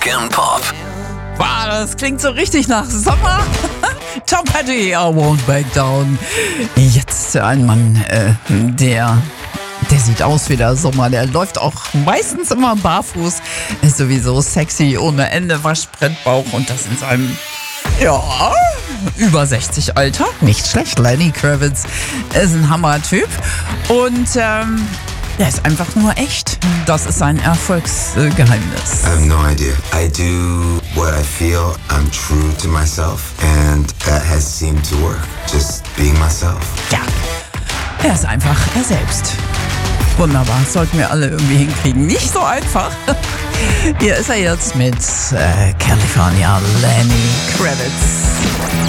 Rock'n Pop. Wow, das klingt so richtig nach Sommer. Tom Petty, I won't back down. Jetzt ein Mann, der sieht aus wie der Sommer. Der läuft auch meistens immer barfuß. Ist sowieso sexy, ohne Ende, Waschbrettbauch und das in seinem, über 60 Alter. Nicht schlecht. Lenny Kravitz ist ein Hammer-Typ. Und der ist einfach nur echt. Das ist sein Erfolgsgeheimnis. I have no idea. I do what I feel. I'm true to myself. And that has seemed to work. Just being myself. Ja, er ist einfach er selbst. Wunderbar, sollten wir alle irgendwie hinkriegen. Nicht so einfach. Hier ist er jetzt mit California, Lenny Kravitz.